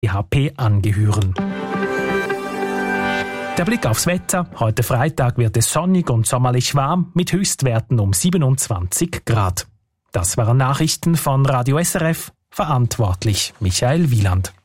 EHP angehören. Der Blick aufs Wetter. Heute Freitag wird es sonnig und sommerlich warm mit Höchstwerten um 27 Grad. Das waren Nachrichten von Radio SRF. Verantwortlich Michael Wieland.